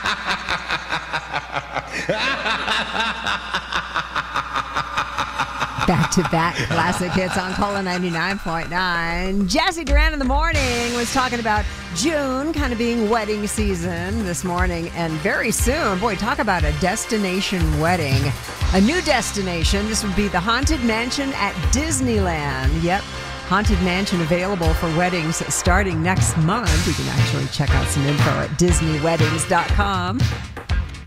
Back-to-back classic hits on Cola 99.9. Jesse Duran in the morning was talking about June kind of being wedding season this morning. And very soon, boy, talk about a destination wedding. A new destination. This would be the Haunted Mansion at Disneyland. Yep. Haunted Mansion available for weddings starting next month. You can actually check out some info at DisneyWeddings.com.